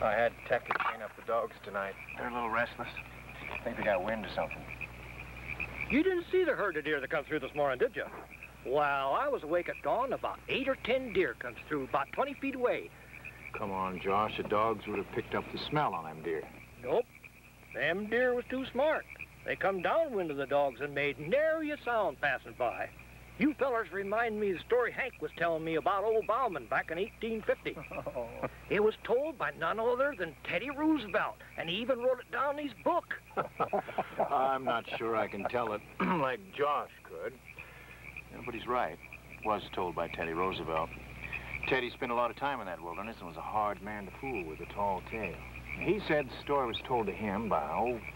I had Tech to chain up the dogs tonight. They're a little restless. I think they got wind or something. You didn't see the herd of deer that come through this morning, did you? Well, I was awake at dawn. About 8 or 10 deer comes through, about 20 feet away. Come on, Josh. The dogs would have picked up the smell on them deer. Nope. Them deer was too smart. They come downwind of the dogs and made nary a sound passing by. You fellers remind me of the story Hank was telling me about old Bauman back in 1850. Oh. It was told by none other than Teddy Roosevelt, and he even wrote it down in his book. I'm not sure I can tell it like Josh could. Yeah, but he's right. It was told by Teddy Roosevelt. Teddy spent a lot of time in that wilderness and was a hard man to fool with a tall tale. He said the story was told to him by an old